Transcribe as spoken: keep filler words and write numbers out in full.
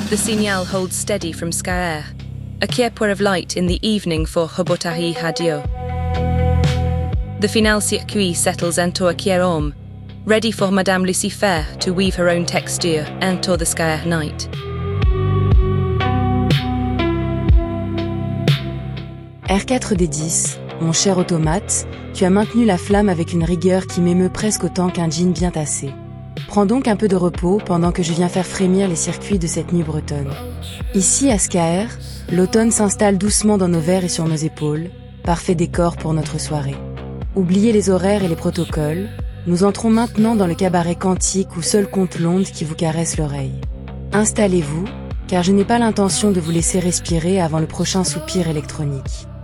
The signal holds steady from Skaer, a kierpoir of light in the evening for Hobotahi Hadio. The final circuit settles into a kierom, ready for Madame Lucifer to weave her own texture into the Skaer night. R quatre D dix, mon cher automate, tu as maintenu la flamme avec une rigueur qui m'émeut presque autant qu'un jean bien tassé. Prends donc un peu de repos pendant que je viens faire frémir les circuits de cette nuit bretonne. Ici, à Skaer, l'automne s'installe doucement dans nos verres et sur nos épaules, parfait décor pour notre soirée. Oubliez les horaires et les protocoles, nous entrons maintenant dans le cabaret quantique où seul compte l'onde qui vous caresse l'oreille. Installez-vous, car je n'ai pas l'intention de vous laisser respirer avant le prochain soupir électronique.